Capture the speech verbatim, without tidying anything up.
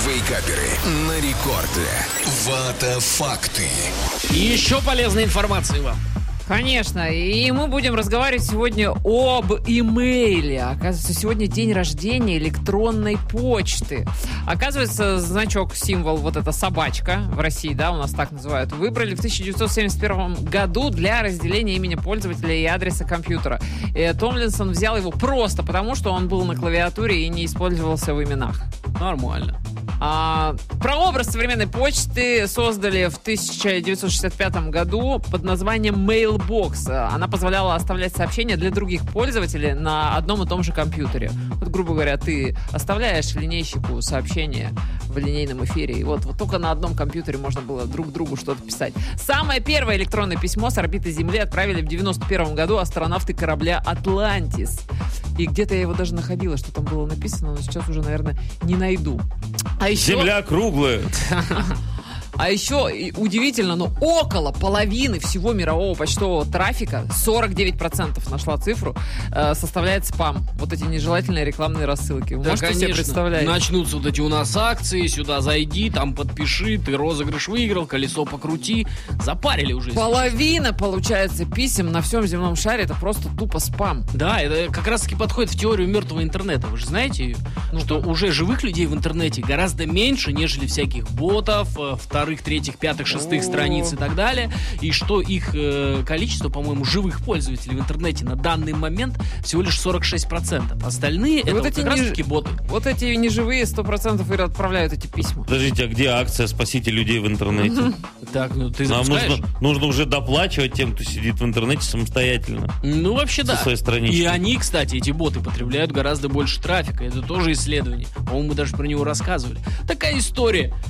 Вейкаперы на рекорде. Вата факты. И еще полезная информация вам. Конечно, и мы будем разговаривать сегодня об имейле. Оказывается, сегодня день рождения электронной почты. Оказывается, значок, символ, вот эта собачка в России, да, у нас так называют, выбрали в тысяча девятьсот семьдесят первом году для разделения имени пользователя и адреса компьютера. И Томлинсон взял его просто потому, что он был на клавиатуре и не использовался в именах. Нормально. А, прообраз современной почты создали в тысяча девятьсот шестьдесят пятом году под названием Mailbox. Она позволяла оставлять сообщения для других пользователей на одном и том же компьютере. Вот, грубо говоря, ты оставляешь линейщику сообщение в линейном эфире, и вот, вот только на одном компьютере можно было друг другу что-то писать. Самое первое электронное письмо с орбиты Земли отправили в девяносто первом году астронавты корабля «Атлантис». И где-то я его даже находила, что там было написано, но сейчас уже, наверное, не найду. А еще... Земля круглая. А еще удивительно, но около половины всего мирового почтового трафика, сорок девять процентов нашла цифру, э, составляет спам. Вот эти нежелательные рекламные рассылки. Вы Да, можете конечно. себе представлять? Начнутся вот эти у нас акции, сюда зайди, там подпиши, ты розыгрыш выиграл, колесо покрути. Запарили уже. Половина, получается, писем на всем земном шаре — это просто тупо спам. Да, это как раз таки подходит в теорию мертвого интернета. Вы же знаете ее? Ну, что уже живых людей в интернете гораздо меньше, нежели всяких ботов, э, вторых, третьих, пятых, шестых О. страниц и так далее. И что их э, количество, по-моему, живых пользователей в интернете на данный момент всего лишь сорок шесть процентов. Остальные это вот вот эти как раз неж- таки боты. Вот эти неживые сто процентов и отправляют эти письма. Подождите, а где акция «Спасите людей в интернете»? Так, ну ты Нам запускаешь? нужно, нужно уже доплачивать тем, кто сидит в интернете самостоятельно. Ну, вообще, Со да. своей странички. И они, кстати, эти боты потребляют гораздо больше трафика. Это тоже исследование. По-моему, мы даже про него рассказывали. Такая история.